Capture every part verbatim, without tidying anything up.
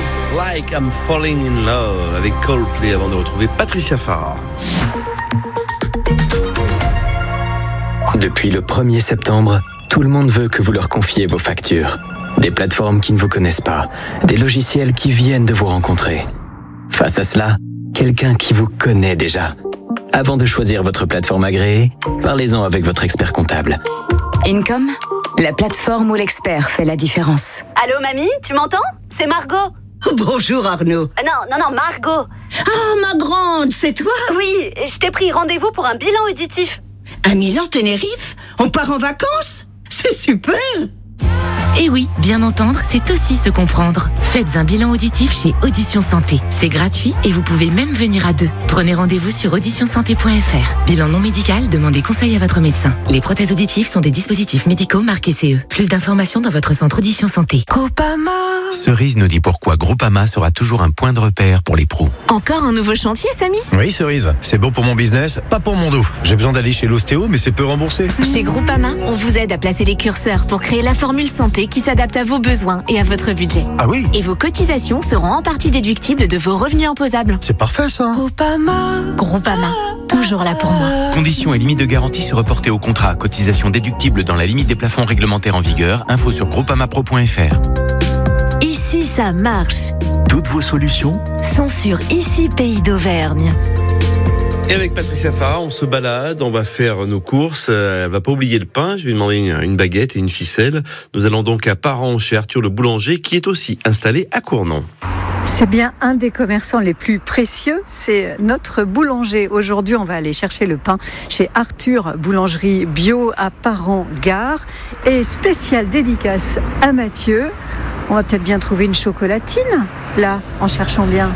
Smells Like I'm Falling in Love avec Coldplay avant de retrouver Patricia Farah. Depuis le premier septembre, tout le monde veut que vous leur confiez vos factures. Des plateformes qui ne vous connaissent pas, des logiciels qui viennent de vous rencontrer. Face à cela, quelqu'un qui vous connaît déjà. Avant de choisir votre plateforme agréée, parlez-en avec votre expert comptable. Income, la plateforme où l'expert fait la différence. Allô mamie, tu m'entends? C'est Margot. Bonjour Arnaud. Euh, non, non, non, Margot. Ah, ma grande, c'est toi? Oui, je t'ai pris rendez-vous pour un bilan auditif. À Milan, Tenerife? On part en vacances? C'est super! Et oui, bien entendre, c'est aussi se comprendre. Faites un bilan auditif chez Audition Santé. C'est gratuit et vous pouvez même venir à deux. Prenez rendez-vous sur audition santé point f r. Bilan non médical, demandez conseil à votre médecin. Les prothèses auditives sont des dispositifs médicaux marqués C E. Plus d'informations dans votre centre Audition Santé. Groupama. Cerise nous dit pourquoi Groupama sera toujours un point de repère pour les pros. Encore un nouveau chantier, Samy? Oui, Cerise, c'est bon pour mon business, pas pour mon dos. J'ai besoin d'aller chez l'ostéo, mais c'est peu remboursé. Chez Groupama, on vous aide à placer les curseurs pour créer la formule santé qui s'adapte à vos besoins et à votre budget. Ah oui? Et vos cotisations seront en partie déductibles de vos revenus imposables. C'est parfait ça. Groupama. Groupama, toujours là pour moi. Conditions et limites de garantie se reporter au contrat. Cotisation déductible dans la limite des plafonds réglementaires en vigueur. Info sur groupama pro point f r. Ici, ça marche. Toutes vos solutions sont sur Ici Pays d'Auvergne. Et avec Patricia Farah, on se balade, on va faire nos courses. Elle va pas oublier le pain. Je vais lui demander une, une baguette et une ficelle. Nous allons donc à Parent chez Arthur le boulanger, qui est aussi installé à Cournon. C'est bien un des commerçants les plus précieux, c'est notre boulanger. Aujourd'hui, on va aller chercher le pain chez Arthur Boulangerie Bio à Parent-Gare. Et spéciale dédicace à Mathieu. On va peut-être bien trouver une chocolatine, là, en cherchant bien.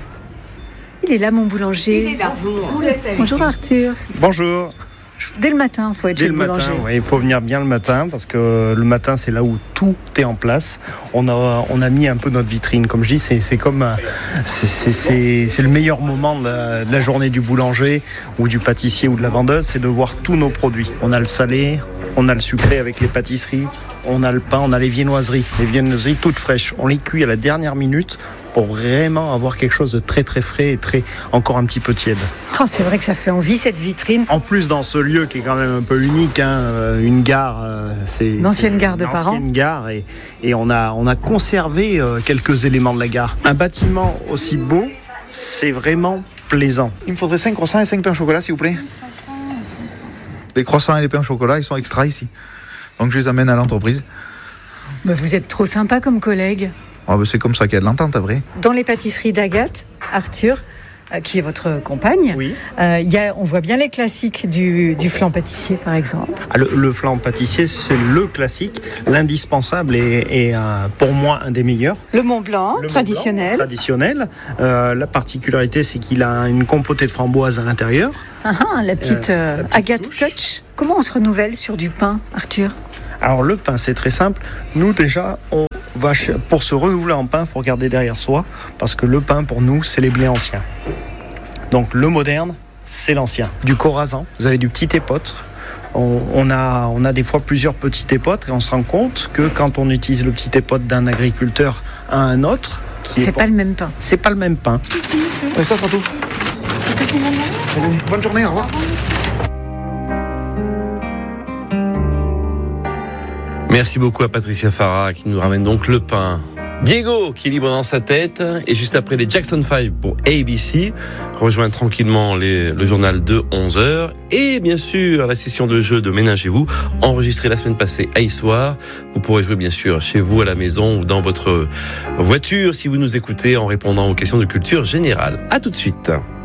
Il est là, mon boulanger. Il est là. Bonjour. Bonjour Arthur. Bonjour. Dès le matin, il faut être Dès chez le le boulanger. matin, oui, il faut venir bien le matin parce que le matin, c'est là où tout est en place. On a, on a mis un peu notre vitrine. Comme je dis, c'est, c'est comme c'est, c'est, c'est, c'est le meilleur moment de la, de la journée du boulanger ou du pâtissier ou de la vendeuse, c'est de voir tous nos produits. On a le salé, on a le sucré avec les pâtisseries, on a le pain, on a les viennoiseries. Les viennoiseries toutes fraîches. On les cuit à la dernière minute pour vraiment avoir quelque chose de très très frais et très, encore un petit peu tiède. Oh, c'est vrai que ça fait envie cette vitrine. En plus dans ce lieu qui est quand même un peu unique, hein, une gare, c'est l'ancienne c'est gare de une Parent. Ancienne gare et, et on a on a conservé euh, quelques éléments de la gare. Un bâtiment aussi beau, c'est vraiment plaisant. Il me faudrait cinq croissants et cinq pains au chocolat, s'il vous plaît. Les croissants et les pains au chocolat, ils sont extra ici. Donc je les amène à l'entreprise. Mais vous êtes trop sympa comme collègue. Oh, bah c'est comme ça qu'il y a de l'entente, après. Dans les pâtisseries d'Agathe, Arthur, euh, qui est votre compagne, oui. euh, y a, on voit bien les classiques du, du flan pâtissier, par exemple. Ah, le, le flan pâtissier, c'est le classique, l'indispensable et, et euh, pour moi un des meilleurs. Le Mont Blanc, le traditionnel. Mont Blanc, traditionnel. Euh, la particularité, c'est qu'il a une compotée de framboise à l'intérieur. Ah, ah, la petite, euh, la petite Agathe touche. Touch. Comment on se renouvelle sur du pain, Arthur? Alors le pain, c'est très simple. Nous déjà, on va pour se renouveler en pain, il faut regarder derrière soi, parce que le pain pour nous, c'est les blés anciens. Donc le moderne, c'est l'ancien. Du Corazan, vous avez du petit épeautre. On, on a, on a des fois plusieurs petits épeautres et on se rend compte que quand on utilise le petit épeautre d'un agriculteur à un autre, qui c'est est pas le même pain. C'est pas le même pain. Et ça sera tout. Bonne journée, au revoir. Merci beaucoup à Patricia Farah qui nous ramène donc le pain. Diego qui est libre dans sa tête et juste après les Jackson five pour A B C, rejoint tranquillement les, le journal de onze heures et bien sûr la session de jeu de Ménagez-vous, enregistrée la semaine passée à Issoire. Vous pourrez jouer bien sûr chez vous à la maison ou dans votre voiture si vous nous écoutez en répondant aux questions de culture générale. À tout de suite.